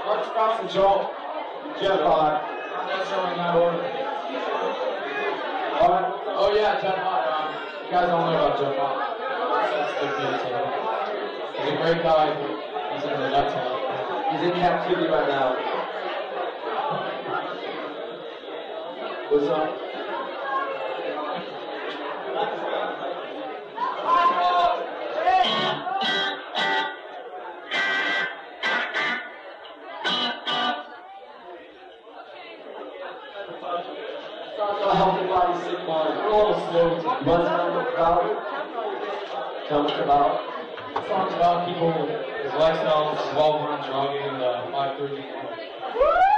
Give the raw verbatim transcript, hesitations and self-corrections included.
Mark Sprouse and Joel. Jeff Hart. I'm not showing that order. Alright. Oh yeah, Jeff Hart. Um, you guys don't know about Jeff Hart. That's the kid, so. He's a great guy. He's in the nuts. He's in captivity right now. What's up? A healthy body, sick mind. We're all slow to buzz around the crowd. Tell us about. The song's about people, his lifestyle, his involvement in drugging, and uh, five thirty.